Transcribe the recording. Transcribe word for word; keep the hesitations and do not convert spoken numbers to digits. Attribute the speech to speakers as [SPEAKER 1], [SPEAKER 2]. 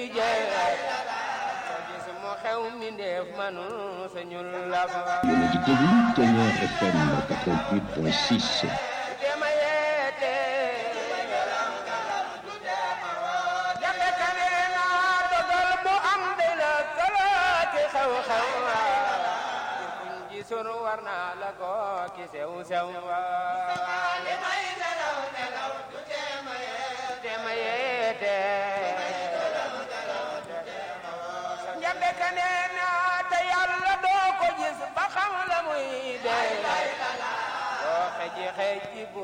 [SPEAKER 1] Yéen a ngi déglu Ténière F M quatre-vingt-huit point six.